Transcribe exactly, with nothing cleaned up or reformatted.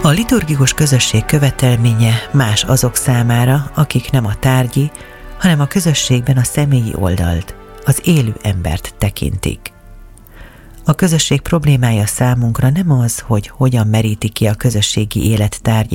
A liturgikus közösség követelménye más azok számára, akik nem a tárgyi, hanem a közösségben a személyi oldalt, az élő embert tekintik. A közösség problémája számunkra nem az, hogy hogyan meríti ki a közösségi élet tárgyi